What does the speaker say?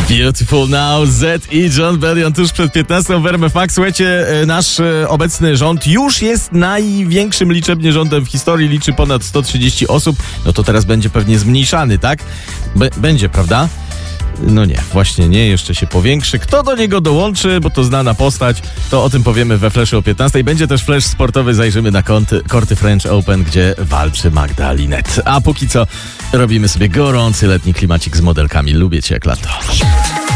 Beautiful Now, Z i John Bellion tuż przed 15 w RMF Max. Słuchajcie, nasz obecny rząd już jest największym liczebnie rządem w historii, liczy ponad 130 osób. No to teraz będzie pewnie zmniejszany, tak? Będzie, prawda? No nie, właśnie nie, jeszcze się powiększy. Kto do niego dołączy, bo to znana postać, to o tym powiemy we Flashu o 15. Będzie też flash sportowy, zajrzymy na korty French Open, gdzie walczy Magda Linette. A póki co robimy sobie gorący letni klimacik z modelkami. Lubię cię jak lato.